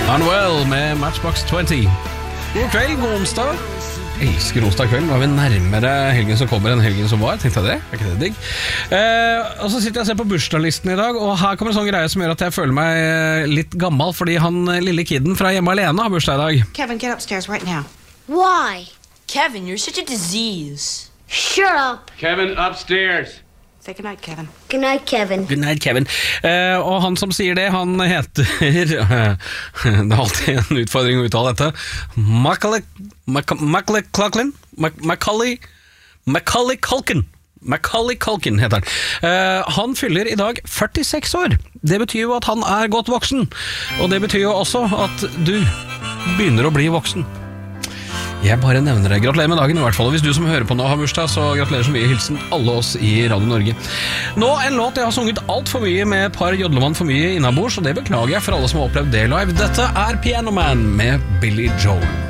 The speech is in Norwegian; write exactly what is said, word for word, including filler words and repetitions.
Manuel med Matchbox twenty. God kveld, god onsdag. Jeg elsker onsdag kveld. Nå er vi nærmere helgen som kommer enn helgen som var. Tenkte jeg det? Er ikke det digg? Eh, og så sitter jeg og ser på bursdagslisten i dag, og her kommer en sånn greie som gjør at jeg føler meg litt gammel, fordi han lille kidden fra Hjemme Alene har bursdag i dag. Kevin, get upstairs right now. Why? Kevin, you're such a disease. Shut up. Kevin, upstairs. Say goodnight, Kevin. Good night, Kevin. Good night, Kevin. Eh, og han som sier det, han heter Det er alltid en utfordring å uttale dette. Macaulay Macaulay Culkin Macaulay Macaulay Culkin Macaulay Culkin heter han. Eh, han fyller i dag førtiseks år. Det betyr jo at han er godt voksen. Og det betyr jo også at du begynner å bli voksen. Jeg bare nevner det. Gratulerer med dagen i hvert fall. Og hvis du som hører på nå har bursdag, så gratulerer så mye. Hilsen alle oss i Radio Norge. Nå en låt jeg har sunget alt for mye med et par jodlemann for mye innabords, og det beklager jeg for alle som har opplevd det live. Dette er Piano Man med Billy Joel.